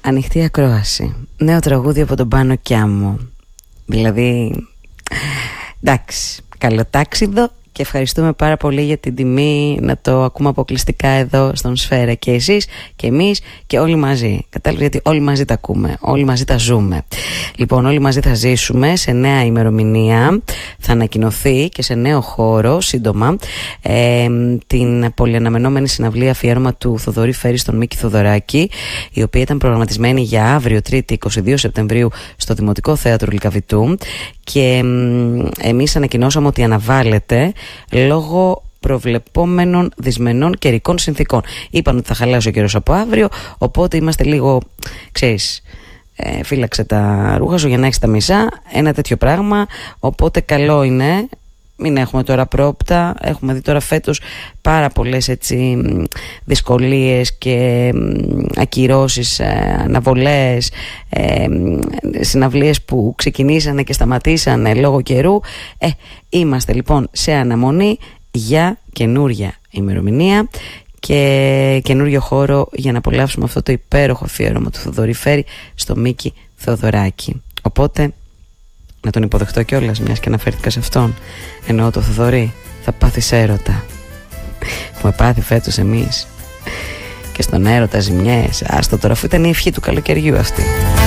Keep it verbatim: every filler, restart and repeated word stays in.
Ανοιχτή ακρόαση. Νέο τραγούδι από τον Πάνο Κιάμο. Δηλαδή, εντάξει, καλοτάξιδο. Και ευχαριστούμε πάρα πολύ για την τιμή να το ακούμε αποκλειστικά εδώ στον Σφαίρα. Και εσείς και εμείς και όλοι μαζί. Κατάλαβα, γιατί όλοι μαζί τα ακούμε, όλοι μαζί τα ζούμε. Λοιπόν, όλοι μαζί θα ζήσουμε σε νέα ημερομηνία. Θα ανακοινωθεί και σε νέο χώρο σύντομα ε, την πολυαναμενόμενη συναυλία αφιέρωμα του Θοδωρή Φέρη στον Μίκη Θοδωράκη, η οποία ήταν προγραμματισμένη για αύριο Τρίτη είκοσι δύο Σεπτεμβρίου στο Δημοτικό Θέατρο Λυκαβητού. Και εμείς ανακοινώσαμε ότι αναβάλλεται λόγω προβλεπόμενων δυσμενών καιρικών συνθήκων. Είπαν ότι θα χαλάσει ο καιρός από αύριο, οπότε είμαστε λίγο, ξέρεις, ε, φύλαξε τα ρούχα σου για να έχεις τα μισά, ένα τέτοιο πράγμα. Οπότε καλό είναι, μην έχουμε τώρα πρόπτα. Έχουμε δει τώρα φέτος πάρα πολλές έτσι δυσκολίες και ακυρώσεις, αναβολές, ε, συναυλίες που ξεκινήσανε και σταματήσανε λόγω καιρού. ε, Είμαστε λοιπόν σε αναμονή για καινούρια ημερομηνία και καινούριο χώρο για να απολαύσουμε αυτό το υπέροχο αφιέρωμα του Θοδωρή Φέρη στο Μίκη Θοδωράκη. Οπότε να τον υποδεχτώ κιόλας, μιας και αναφέρθηκα σε αυτόν. Εννοώ το Θοδωρή, θα πάθεις έρωτα. Έχουμε πάθει φέτος εμείς και στον έρωτα ζημιές. Άστο τώρα, αφού ήταν η ευχή του καλοκαιριού αυτή.